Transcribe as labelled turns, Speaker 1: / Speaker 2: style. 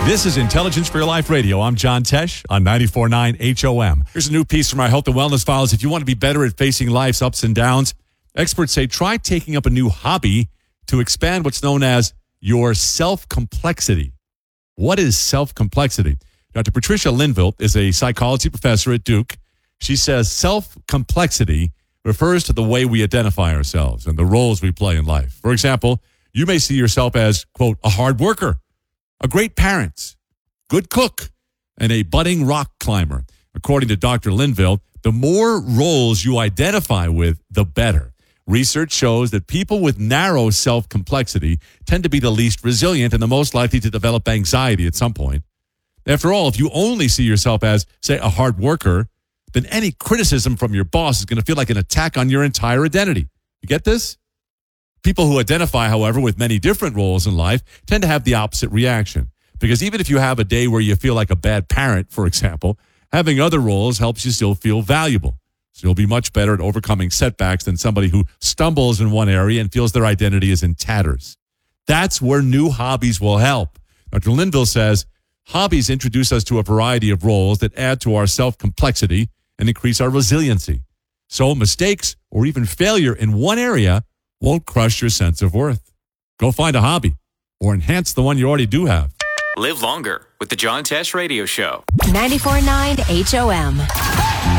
Speaker 1: This is Intelligence for Your Life Radio. I'm John Tesh on 94.9 HOM. Here's a new piece from our Health and Wellness Files. If you want to be better at facing life's ups and downs, experts say try taking up a new hobby to expand what's known as your self-complexity. What is self-complexity? Dr. Patricia Linville is a psychology professor at Duke. She says self-complexity refers to the way we identify ourselves and the roles we play in life. For example, you may see yourself as, quote, a hard worker, a great parent, good cook, and a budding rock climber. According to Dr. Linville, the more roles you identify with, the better. Research shows that people with narrow self-complexity tend to be the least resilient and the most likely to develop anxiety at some point. After all, if you only see yourself as, say, a hard worker, then any criticism from your boss is going to feel like an attack on your entire identity. You get this? People who identify, however, with many different roles in life tend to have the opposite reaction. Because even if you have a day where you feel like a bad parent, for example, having other roles helps you still feel valuable. So you'll be much better at overcoming setbacks than somebody who stumbles in one area and feels their identity is in tatters. That's where new hobbies will help. Dr. Linville says hobbies introduce us to a variety of roles that add to our self-complexity and increase our resiliency. So mistakes or even failure in one area won't crush your sense of worth. Go find a hobby or enhance the one you already do have.
Speaker 2: Live longer with the John Tesh Radio Show.
Speaker 3: 94.9 HOM.